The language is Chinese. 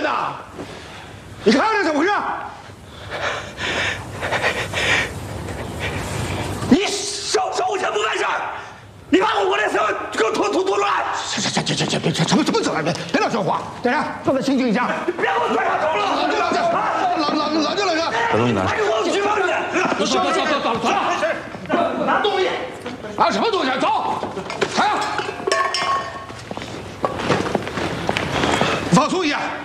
呐？你看看这怎么回事？你手无钱不办事，你把我这车给我拖出来！别，什么走来别乱说话！队长，刚才清静一下，别给我拽上头了！冷静！ 把东西拿上。 我去帮你！走！拿东西！拿什么东西？走！来！放松一下。